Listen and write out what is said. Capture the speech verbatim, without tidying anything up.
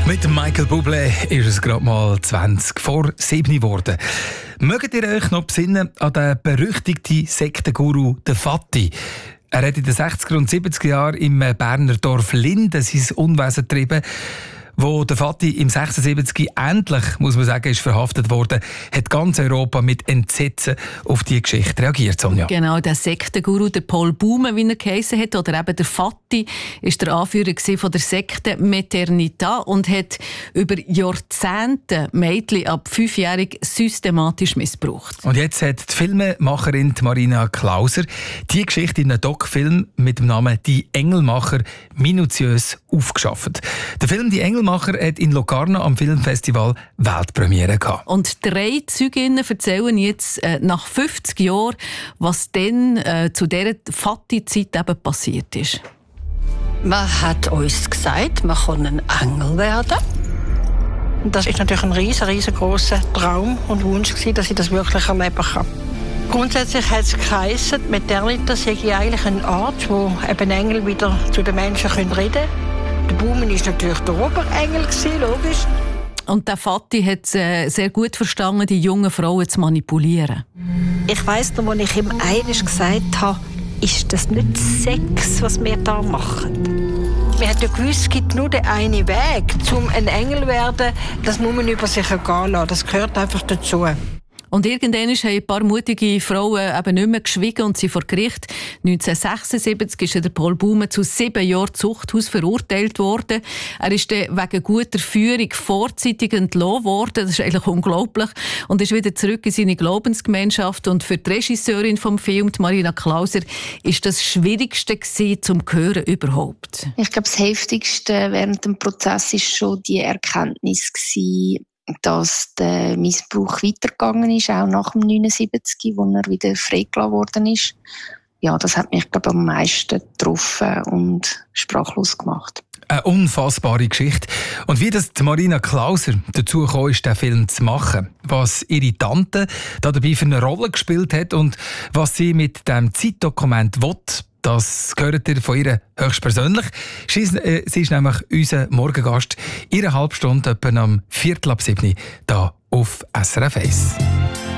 Mit Michael Bublé ist es gerade mal zwanzig vor sieben geworden. Mögt ihr euch noch besinnen an den berüchtigten Sektenguru, den Fati? Er hat in den sechziger und siebziger Jahren im Berner Dorf Linden sein Unwesen getrieben. Wo der Fati im sechsundsiebzig endlich, muss man sagen, ist verhaftet worden, hat ganz Europa mit Entsetzen auf die Geschichte reagiert, Sonja. Genau, der Sektenguru, der Paul Baume, wie er geheissen hat, oder eben der Fati, ist der Anführer von der Sekte Maternita und hat über Jahrzehnte Mädchen ab fünfjährig systematisch missbraucht. Und jetzt hat die Filmemacherin Marina Klauser die Geschichte in einem Doc-Film mit dem Namen «Die Engelmacher» minutiös aufgeschafft. Der Film «Die Engelmacher» hat in Locarno am Filmfestival Weltpremiere gehabt. Und drei Zeuginnen erzählen jetzt äh, nach fünfzig Jahren, was dann äh, zu dieser Fati-Zeit eben passiert ist. Man hat uns gesagt, man kann ein Engel werden. Das ist natürlich ein riesen, riesengroßer Traum und Wunsch gewesen, dass ich das wirklich erleben kann. Grundsätzlich hat es geheißen, Maternita sei eigentlich eine Art, wo eben Engel wieder zu den Menschen reden können. Der Baumen war natürlich der Oberengel, logisch. Und der Fati hat es äh, sehr gut verstanden, die jungen Frauen zu manipulieren. Ich weiss noch, als ich ihm einmal gesagt habe, ist das nicht Sex, was wir hier machen. Wir haben ja gewusst, es gibt nur den einen Weg, um ein Engel zu werden. Das muss man über sich ergehen lassen. Das gehört einfach dazu. Und irgendwann haben ein paar mutige Frauen eben nicht mehr geschwiegen und sie vor Gericht. neunzehnhundertsechsundsiebzig ist der Paul Baume zu sieben Jahren Zuchthaus verurteilt worden. Er ist dann wegen guter Führung vorzeitig entlassen worden. Das ist eigentlich unglaublich. Und ist wieder zurück in seine Glaubensgemeinschaft. Und für die Regisseurin vom Film, Marina Klauser, ist das Schwierigste gewesen, zum Hören überhaupt. Ich glaube, das Heftigste während dem Prozess war schon die Erkenntnis gewesen, dass der Missbrauch weitergegangen ist, auch nach dem neunundsiebzig, wo er wieder freigelassen worden ist. Ja, das hat mich, glaube ich, am meisten getroffen und sprachlos gemacht. Eine unfassbare Geschichte. Und wie das Marina Klauser dazu gekommen ist, den Film zu machen, was ihre Tante da dabei für eine Rolle gespielt hat und was sie mit dem Zeitdokument will, das gehört ihr von ihr höchstpersönlich. Sie ist, äh, sie ist nämlich unser Morgengast. Ihre Halbstunde etwa am Viertel ab sieben hier auf S R F eins.